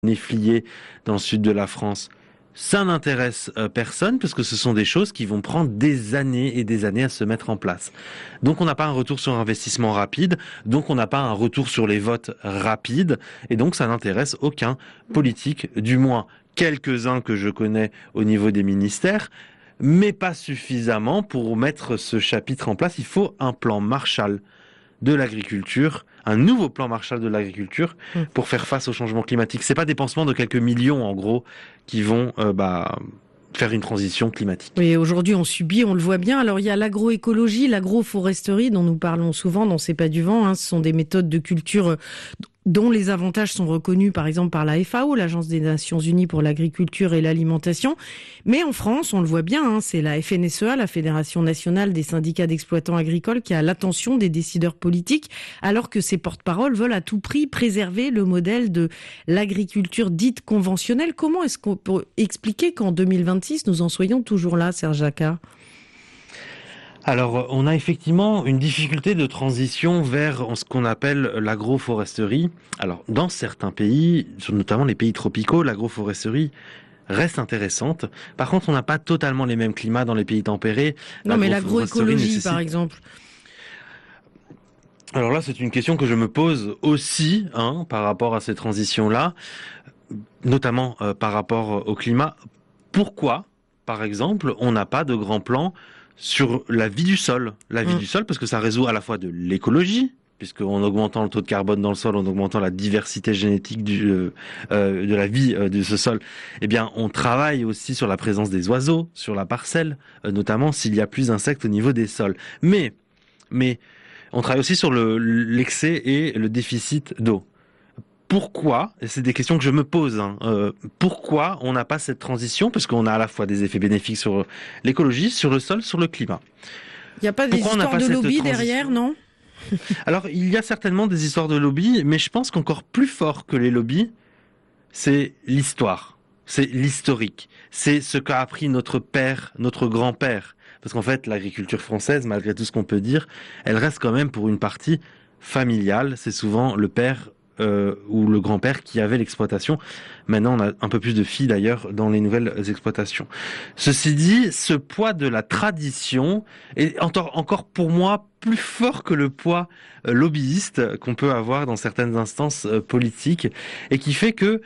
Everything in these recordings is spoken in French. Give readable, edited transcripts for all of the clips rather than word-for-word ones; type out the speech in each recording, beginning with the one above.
néfliers dans le sud de la France. Ça n'intéresse personne parce que ce sont des choses qui vont prendre des années et des années à se mettre en place. Donc on n'a pas un retour sur investissement rapide, donc on n'a pas un retour sur les votes rapides, et donc ça n'intéresse aucun politique, du moins quelques-uns que je connais au niveau des ministères, mais pas suffisamment pour mettre ce chapitre en place. Il faut un plan Marshall de l'agriculture, un nouveau plan Marshall de l'agriculture pour faire face au changement climatique. C'est pas des pansements de quelques millions, en gros, qui vont faire une transition climatique. Oui, aujourd'hui on subit, on le voit bien. Alors il y a l'agroécologie, l'agroforesterie dont nous parlons souvent dans C'est pas du vent. Ce sont des méthodes de culture dont les avantages sont reconnus par exemple par la FAO, l'Agence des Nations Unies pour l'agriculture et l'alimentation. Mais en France, on le voit bien, c'est la FNSEA, la Fédération nationale des syndicats d'exploitants agricoles, qui a l'attention des décideurs politiques, alors que ces porte-paroles veulent à tout prix préserver le modèle de l'agriculture dite conventionnelle. Comment est-ce qu'on peut expliquer qu'en 2026, nous en soyons toujours là, Serge Jacquat ? Alors, on a effectivement une difficulté de transition vers ce qu'on appelle l'agroforesterie. Alors, dans certains pays, notamment les pays tropicaux, l'agroforesterie reste intéressante. Par contre, on n'a pas totalement les mêmes climats dans les pays tempérés. Non, mais l'agroécologie, par exemple. Alors là, c'est une question que je me pose aussi, par rapport à ces transitions-là, notamment par rapport au climat. Pourquoi, par exemple, on n'a pas de grand plan sur la vie du sol? La vie du sol, parce que ça résout à la fois de l'écologie, puisqu'en augmentant le taux de carbone dans le sol, en augmentant la diversité génétique de la vie de ce sol, eh bien, on travaille aussi sur la présence des oiseaux, sur la parcelle, notamment s'il y a plus d'insectes au niveau des sols. Mais on travaille aussi sur l'excès et le déficit d'eau. Pourquoi, et c'est des questions que je me pose, pourquoi on n'a pas cette transition? Parce qu'on a à la fois des effets bénéfiques sur l'écologie, sur le sol, sur le climat. Il n'y a pas des histoires de lobby derrière, non? Alors, il y a certainement des histoires de lobby, mais je pense qu'encore plus fort que les lobbies, c'est l'histoire, c'est l'historique, c'est ce qu'a appris notre père, notre grand-père. Parce qu'en fait, l'agriculture française, malgré tout ce qu'on peut dire, elle reste quand même pour une partie familiale. C'est souvent le père ou le grand-père qui avait l'exploitation. Maintenant, on a un peu plus de filles d'ailleurs dans les nouvelles exploitations. Ceci dit, ce poids de la tradition est encore pour moi plus fort que le poids lobbyiste qu'on peut avoir dans certaines instances politiques, et qui fait que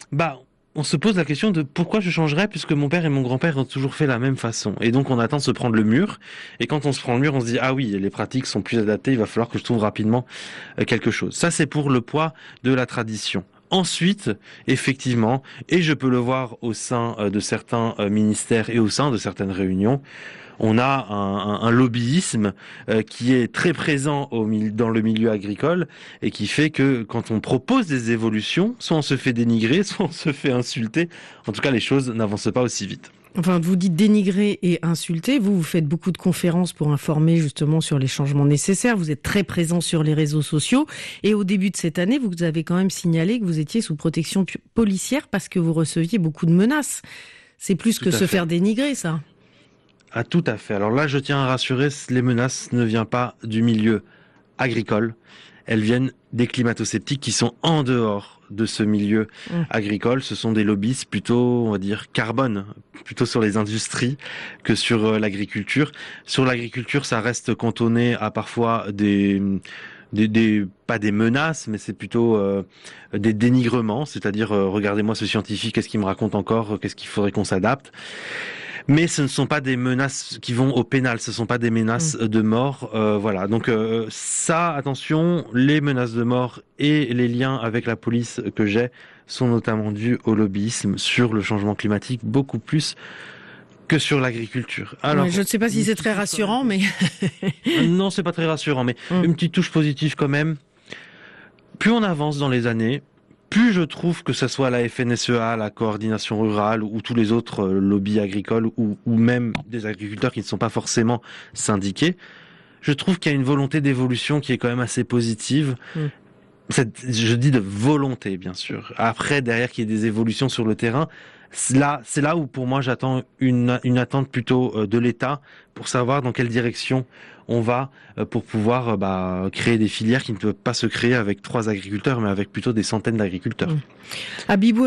on se pose la question de pourquoi je changerais, puisque mon père et mon grand-père ont toujours fait la même façon. Et donc, on attend de se prendre le mur. Et quand on se prend le mur, on se dit, ah oui, les pratiques sont plus adaptées, il va falloir que je trouve rapidement quelque chose. Ça, c'est pour le poids de la tradition. Ensuite, effectivement, et je peux le voir au sein de certains ministères et au sein de certaines réunions, on a un lobbyisme qui est très présent dans le milieu agricole, et qui fait que quand on propose des évolutions, soit on se fait dénigrer, soit on se fait insulter. En tout cas, les choses n'avancent pas aussi vite. Enfin, vous dites dénigrer et insulter. Vous faites beaucoup de conférences pour informer justement sur les changements nécessaires. Vous êtes très présent sur les réseaux sociaux. Et au début de cette année, vous avez quand même signalé que vous étiez sous protection policière parce que vous receviez beaucoup de menaces. C'est plus que se faire dénigrer, ça. Ah, tout à fait. Alors là, je tiens à rassurer, les menaces ne viennent pas du milieu agricole. Elles viennent des climato-sceptiques qui sont en dehors de ce milieu agricole. Ce sont des lobbyistes plutôt, on va dire, carbone, plutôt sur les industries que sur l'agriculture. Sur l'agriculture, ça reste cantonné à parfois pas des menaces, mais c'est plutôt des dénigrements, c'est-à-dire regardez-moi ce scientifique, qu'est-ce qu'il me raconte encore, qu'est-ce qu'il faudrait qu'on s'adapte. Mais ce ne sont pas des menaces qui vont au pénal, ce ne sont pas des menaces de mort. Voilà. Donc ça, attention, les menaces de mort et les liens avec la police que j'ai sont notamment dus au lobbyisme sur le changement climatique, beaucoup plus que sur l'agriculture. Alors, je ne sais pas si c'est très rassurant, mais... Non, c'est pas très rassurant, mais une petite touche positive quand même. Plus on avance dans les années, plus je trouve que ce soit la FNSEA, la coordination rurale ou tous les autres lobbies agricoles ou même des agriculteurs qui ne sont pas forcément syndiqués, je trouve qu'il y a une volonté d'évolution qui est quand même assez positive. Je dis de volonté, bien sûr. Après, derrière, qu'il y ait des évolutions sur le terrain, c'est là où pour moi j'attends une attente plutôt de l'État pour savoir dans quelle direction on va pour pouvoir créer des filières qui ne peuvent pas se créer avec 3 agriculteurs, mais avec plutôt des centaines d'agriculteurs. Habibou